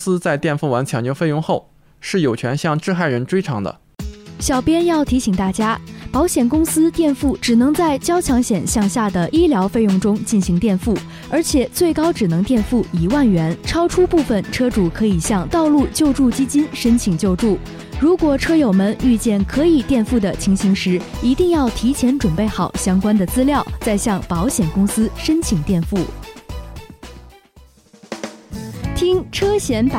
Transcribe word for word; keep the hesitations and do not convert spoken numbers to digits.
司在垫付完抢救费用后，是有权向致害人追偿的。 小编要提醒大家，保险公司垫付只能在交强险项下的医疗费用中进行垫付，而且最高只能垫付一万元，超出部分车主可以向道路救助基金申请救助。如果车友们遇见可以垫付的情形时，一定要提前准备好相关的资料，再向保险公司申请垫付。听车险百